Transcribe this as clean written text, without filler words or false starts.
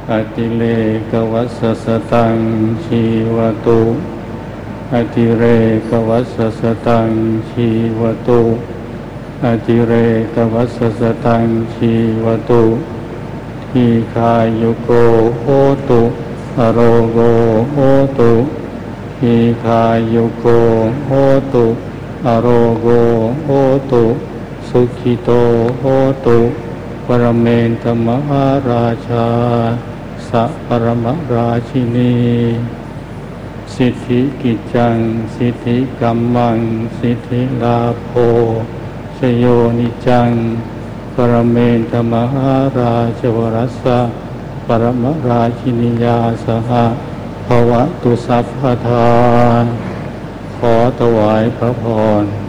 อติเลกวัสสตังชีวตุอติเรกวัสสตังชีวตุอติเรกวัสสตังชีวตุทีคายุโกโหตุอโรโกโหตุทีคายุโกโหตุอโรโกโหตุสุขิโตโหตุปรเมนตมหาราชาสัพปรมราชินีสิทธิกิจจังสิทธิกัมมังสิทธิลาโภชโยนิจังปรเมนตมหาราชวรัสสะปรมราชินียาสหภวตุสัพพทาขอถวายพระพร